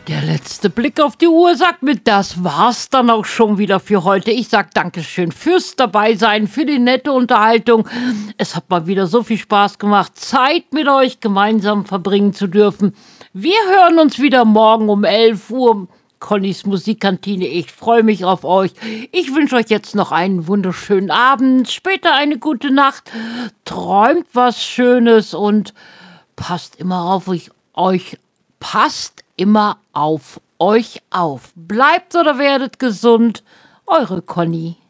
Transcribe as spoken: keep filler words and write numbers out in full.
Der letzte Blick auf die Uhr sagt mir, das war's dann auch schon wieder für heute. Ich sag Dankeschön fürs Dabeisein, für die nette Unterhaltung. Es hat mal wieder so viel Spaß gemacht, Zeit mit euch gemeinsam verbringen zu dürfen. Wir hören uns wieder morgen um elf Uhr. Connys Musikkantine, ich freue mich auf euch. Ich wünsche euch jetzt noch einen wunderschönen Abend, später eine gute Nacht. Träumt was Schönes und passt immer auf euch, euch passt immer auf euch auf. Bleibt oder werdet gesund. Eure Conny.